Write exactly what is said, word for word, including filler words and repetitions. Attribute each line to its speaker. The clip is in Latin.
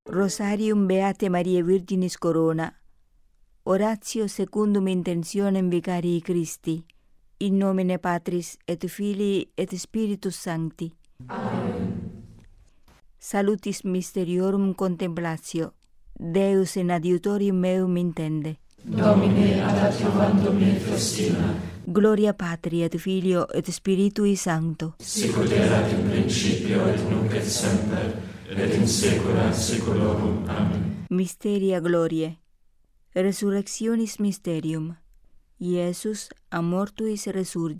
Speaker 1: Rosarium Beate Mariae Virginis Corona, oratio secundum intentionem Vicarii Christi, in nomine Patris et Filii et Spiritus Sancti.
Speaker 2: Amen.
Speaker 1: Salutis Mysteriorum Contemplatio, Deus in adiutorium meum intende.
Speaker 2: Domine ad adiuvandum me festina.
Speaker 1: Gloria Patri et Filio et Spiritui Sancto.
Speaker 2: Sicut erat in principio et nunc et semper, et in saecula saeculorum. Amen.
Speaker 1: Mysteria Gloriae. Resurrectionis Mysterium. Iesus a mortuis resurgit.